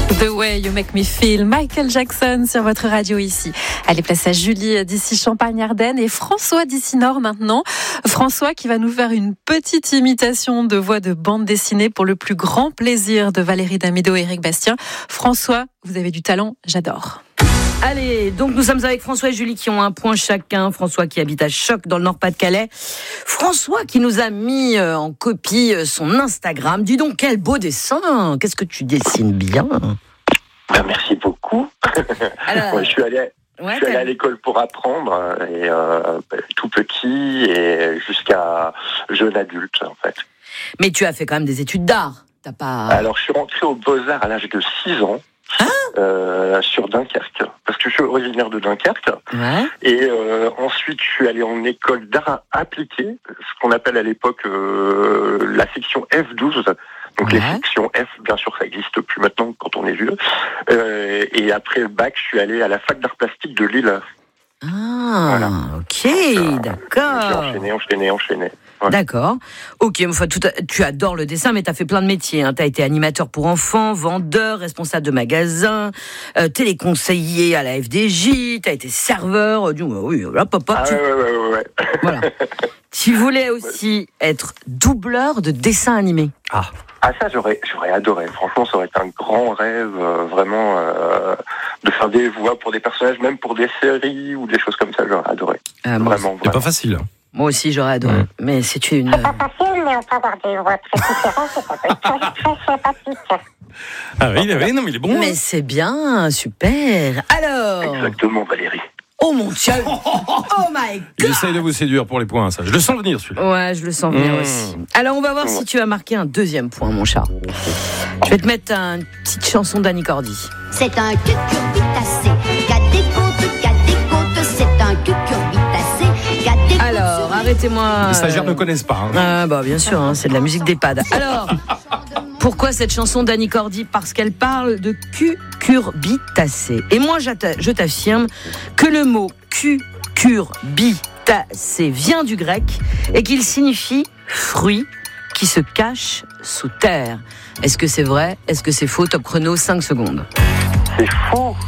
The Way You Make Me Feel, Michael Jackson sur votre radio ici. Allez, place à Julie d'ici Champagne-Ardenne et François d'ici Nord maintenant. François qui va nous faire une petite imitation de voix de bande dessinée pour le plus grand plaisir de Valérie Damido et Éric Bastien. François, vous avez du talent, j'adore. Allez, donc nous sommes avec François et Julie qui ont un point chacun. François qui habite à Choc dans le Nord-Pas-de-Calais. François qui nous a mis en copie son Instagram. Dis donc, quel beau dessin. Qu'est-ce que tu dessines bien. Merci beaucoup. Alors, je suis allé à l'école pour apprendre, et tout petit et jusqu'à jeune adulte en fait. Mais tu as fait quand même des études d'art. T'as pas... Alors je suis rentré aux Beaux-Arts à l'âge de 6 ans. Sur Dunkerque, parce que je suis originaire de Dunkerque. Ouais. Et ensuite, je suis allé en école d'art appliqué, ce qu'on appelle à l'époque la section F12. Donc les sections F, bien sûr, ça n'existe plus maintenant quand on est vieux. Et après le bac, je suis allé à la fac d'art plastique de Lille. Ah, voilà. Ok, d'accord. J'ai enchaîné. Voilà. D'accord. Ok, enfin, tu adores le dessin, mais tu as fait plein de métiers. Hein. Tu as été animateur pour enfants, vendeur, responsable de magasin, téléconseiller à la FDJ, tu as été serveur. Oui, voilà, papa. Ouais. Voilà. Tu voulais aussi être doubleur de dessins animés. Ah, ça, j'aurais adoré. Franchement, ça aurait été un grand rêve, vraiment, de faire des voix pour des personnages, même pour des séries ou des choses comme ça. J'aurais adoré. Vraiment. C'est pas facile. Moi aussi, j'aurais adoré. Mais c'est une... C'est pas facile, mais on peut avoir des voix très différentes et ça peut être très sympathique. Ah oui, non, mais il est bon. Mais c'est bien, super. Alors... Exactement, Valérie. Oh mon Dieu. Oh my God. J'essaye de vous séduire pour les points, ça. Je le sens venir, celui-là. Ouais, je le sens venir aussi. Alors, on va voir si tu as marqué un deuxième point, mon chat. Je vais te mettre une petite chanson d'Annie Cordy. C'est un cucurbitacé, qu'a des côtes, c'est un cucurbitacé, qu'a des côtes. Alors, arrêtez-moi. Les stagiaires ne connaissent pas. Hein. Ah, bah, bien sûr, hein, c'est de la musique d'EHPAD. Alors, pourquoi cette chanson d'Annie Cordy ? Parce qu'elle parle de cucurbitacé. Et moi, je t'affirme que le mot cucurbitacé vient du grec et qu'il signifie fruit qui se cache sous terre. Est-ce que c'est vrai ? Est-ce que c'est faux ? Top chrono, 5 secondes. C'est faux.